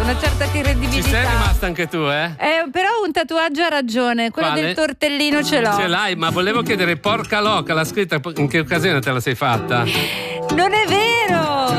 una certa credibilità. Ci sei rimasta anche tu, eh? Però un tatuaggio ha ragione, quello Quale? del tortellino ce l'ho. Ce l'hai, ma volevo chiedere, porca loca, l'ha scritta in che occasione te la sei fatta? Non è vero!